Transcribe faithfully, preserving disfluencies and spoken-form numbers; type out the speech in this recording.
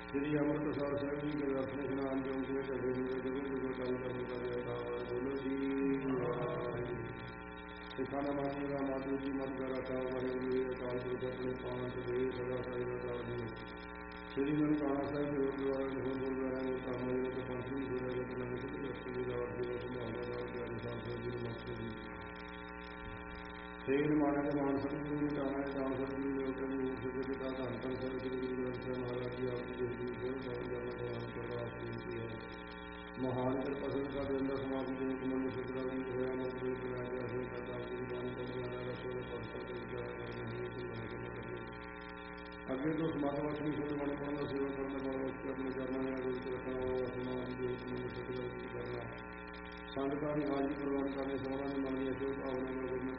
श्री अमृतसर साहिब जी के दर्शन स्नान जो के चले जगह काम करने का बोलो जी सिखाना मानेगा माधु जी मत कर अकाल वाहेगुरु अकाल पुरख अपने पांच दे सदा साहिब अकाल जी श्री ननकाना साहिब जो द्वारा हो बोल रहे हैं काम में तो पांच दिन हो जाएगा तो मैंने तो रस्ते की रात जो संभावना का निशान से जी मत जी तेल माने के मान सतगुरु ने जाना है दान सतगुरु ने होकर भी उनसे के पिता धन धन सर श्री गुरु ग्रंथ साहिब महाराज जी आपकी बेटी से दान जाना भगवान पर आप बेनती है महान कृपा का देंदा समाप्ति देने को मन शुक्र होया मुझे बनाया जैसे दादा आपकी बाणी पर जाना रखो पद पर कर जाया करना है तो मन के मतलब अगे तो समात्मा श्री खुद मन पढ़ना सेवा करना और उसके अपने चरणों में गुरु के रखना और समाधि जो मन शुक्र करना संत का निवाजी प्रदान करने समाधान मन में अशोक भावना में